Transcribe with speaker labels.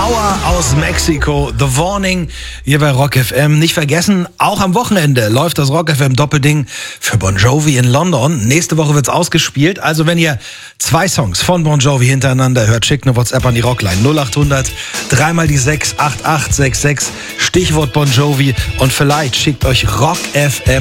Speaker 1: Power aus Mexiko, The Warning, hier bei Rock FM. Nicht vergessen, auch am Wochenende läuft das Rock FM Doppelding für Bon Jovi in London. Nächste Woche wird's ausgespielt. Also wenn ihr 2 Songs von Bon Jovi hintereinander hört, schickt eine WhatsApp an die Rockline 0800 3 die 6 8866, Stichwort Bon Jovi, und vielleicht schickt euch Rock FM